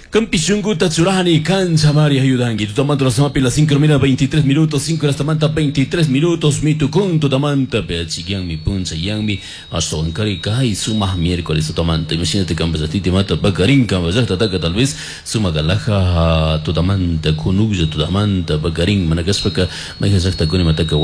Kampisyunggu tatsurani kan samari ayudangi. Tutamanta las mapi las 5 mina 23 minutos, 5 las tamanta 23 minutos. Mi tukun tutamanta peachigiang mi punsa yang mi aston kari kai sumah miércoles tutamanta. Imagínate kambazatiti mata bakarin kambazata taka tal vez suma galaha tutamanta kunuja tutamanta bakarin managas paka mai hasakta kuni mata